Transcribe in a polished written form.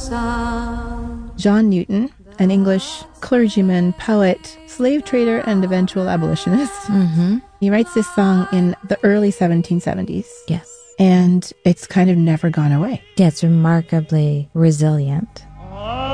John Newton, an English clergyman, poet, slave trader, and eventual abolitionist. Mm-hmm. He writes this song in the early 1770s. Yes. And it's kind of never gone away. Yeah, it's remarkably resilient.